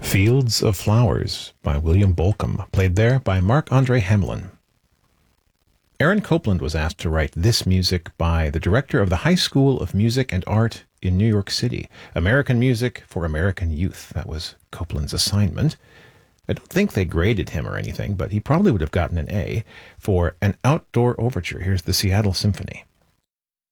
Fields of Flowers by William Bolcom, played there by Marc-Andre Hamelin. Aaron Copland was asked to write this music by the director of the High School of Music and Art in New York City. American Music for American Youth. That was Copland's assignment. I don't think they graded him or anything, but he probably would have gotten an A for An Outdoor Overture. Here's the Seattle Symphony.